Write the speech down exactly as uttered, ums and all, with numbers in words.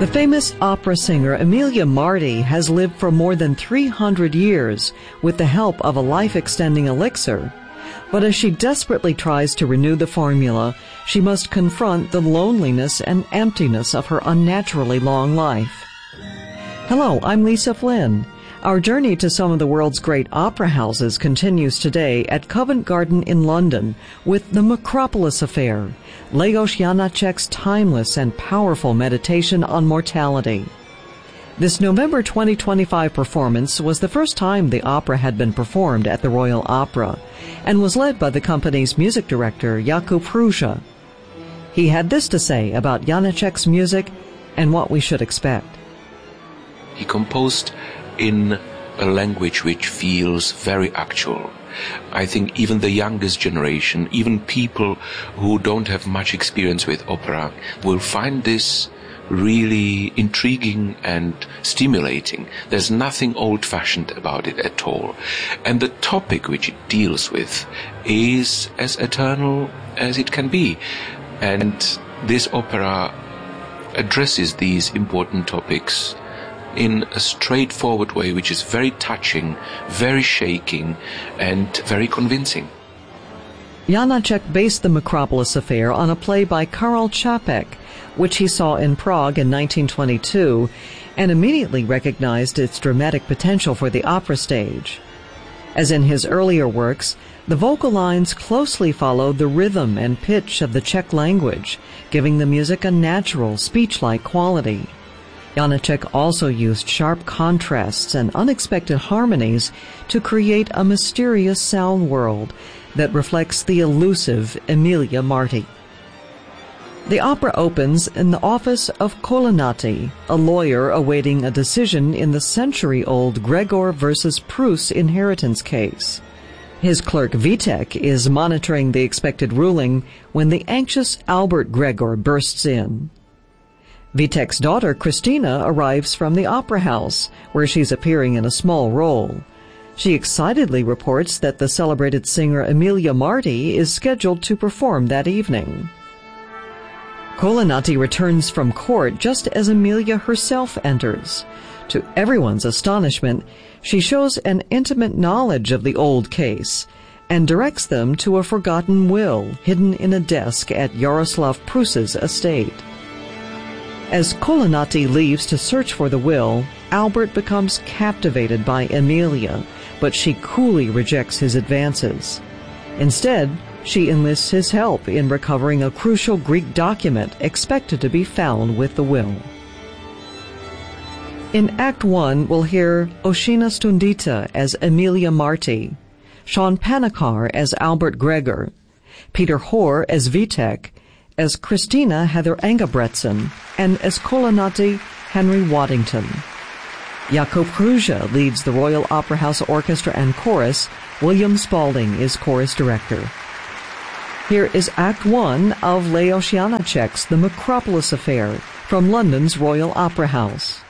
The famous opera singer Emilia Marti has lived for more than three hundred years with the help of a life-extending elixir. But as she desperately tries to renew the formula, she must confront the loneliness and emptiness of her unnaturally long life. Hello, I'm Lisa Flynn. Our journey to some of the world's great opera houses continues today at Covent Garden in London with the Macropolis Affair, Lajos Janacek's timeless and powerful meditation on mortality. This November twenty twenty-five performance was the first time the opera had been performed at the Royal Opera and was led by the company's music director, Jakub Hrusa. He had this to say about Janacek's music and what we should expect. He composed in a language which feels very actual. I think even the youngest generation, even people who don't have much experience with opera, will find this really intriguing and stimulating. There's nothing old-fashioned about it at all. And the topic which it deals with is as eternal as it can be. And this opera addresses these important topics in a straightforward way, which is very touching, very shaking, and very convincing. Janacek based the Macropolis Affair on a play by Karel Čapek, which he saw in Prague in nineteen twenty-two, and immediately recognized its dramatic potential for the opera stage. As in his earlier works, the vocal lines closely followed the rhythm and pitch of the Czech language, giving the music a natural, speech-like quality. Janacek also used sharp contrasts and unexpected harmonies to create a mysterious sound world that reflects the elusive Emilia Marti. The opera opens in the office of Colonnati, a lawyer awaiting a decision in the century-old Gregor versus Prus inheritance case. His clerk Vitek is monitoring the expected ruling when the anxious Albert Gregor bursts in. Vitek's daughter, Christina, arrives from the opera house, where she's appearing in a small role. She excitedly reports that the celebrated singer Emilia Marti is scheduled to perform that evening. Colonnati returns from court just as Emilia herself enters. To everyone's astonishment, she shows an intimate knowledge of the old case and directs them to a forgotten will hidden in a desk at Jaroslav Prus's estate. As Colonnati leaves to search for the will, Albert becomes captivated by Emilia, but she coolly rejects his advances. Instead, she enlists his help in recovering a crucial Greek document expected to be found with the will. In Act One, we'll hear Oshina Stundita as Emilia Marti, Sean Panikar as Albert Gregor, Peter Hoare as Vitek, as Christina Heather Engebretsen, and as Colonnati Henry Waddington. Jakub Hrusa leads the Royal Opera House Orchestra and Chorus. William Spalding is chorus director. Here is Act One of Lajos Janacek's The Macropolis Affair from London's Royal Opera House.